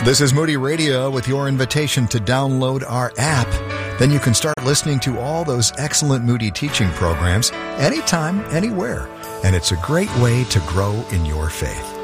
This is Moody Radio with your invitation to download our app. Then you can start listening to all those excellent Moody teaching programs anytime, anywhere. And it's a great way to grow in your faith.